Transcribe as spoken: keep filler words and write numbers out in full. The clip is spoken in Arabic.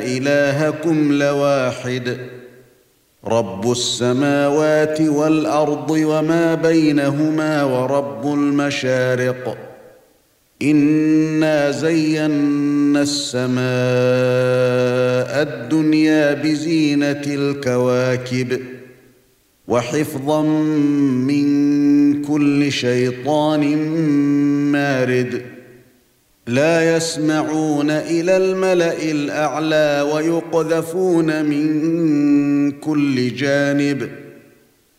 إلهكم لواحد رب السماوات والأرض وما بينهما ورب المشارق إنا زينا السماء الدنيا بزينة الكواكب وحفظا من كل شيطان مارد لا يسمعون إلى الملأ الأعلى ويقذفون من كل جانب